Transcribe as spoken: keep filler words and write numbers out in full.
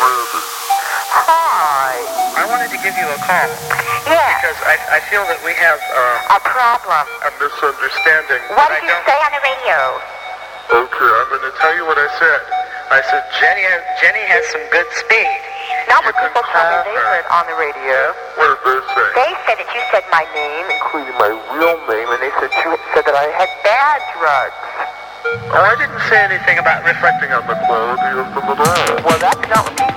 Hi. I wanted to give you a call. Yes. Because I, I feel that we have uh, A problem. a misunderstanding. What I did you don't- say on the radio? Okay, I'm going to tell you what I said. I said Jenny has, Jenny has some good speed. No, You but can people tell me call they her. heard on the radio. What did they say? They said that you said my name, including my real name, and they said you said that I had bad drugs. Oh, I didn't say anything about reflecting on the quality of the banana. Well, that's not what people